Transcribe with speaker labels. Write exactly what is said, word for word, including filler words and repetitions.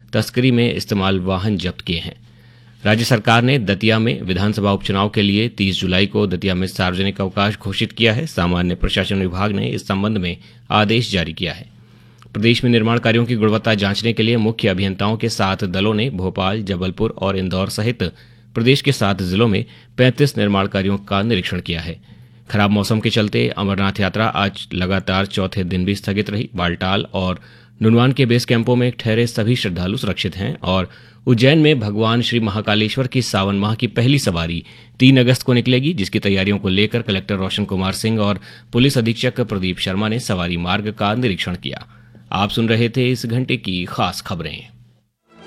Speaker 1: तस्करी में इस्तेमाल वाहन जब्त किए हैं। राज्य सरकार ने दतिया में विधानसभा उपचुनाव के लिए तीस जुलाई को दतिया में सार्वजनिक अवकाश घोषित किया है। सामान्य प्रशासन विभाग ने इस संबंध में आदेश जारी किया है। प्रदेश में निर्माण कार्यों की गुणवत्ता जांचने के लिए मुख्य अभियंताओं के सात दलों ने भोपाल, जबलपुर और इंदौर सहित प्रदेश के सात जिलों में पैंतीस निर्माण कार्यों का निरीक्षण किया है। खराब मौसम के चलते अमरनाथ यात्रा आज लगातार चौथे दिन भी स्थगित रही। बालटाल और नुनवान के बेस कैंपों में ठहरे सभी श्रद्धालु सुरक्षित हैं और उज्जैन में भगवान श्री महाकालेश्वर की सावन माह की पहली सवारी तीन अगस्त को निकलेगी, जिसकी तैयारियों को लेकर कलेक्टर रोशन कुमार सिंह और पुलिस अधीक्षक प्रदीप शर्मा ने सवारी मार्ग का निरीक्षण किया। आप सुन रहे थे इस घंटे की खास खबरें।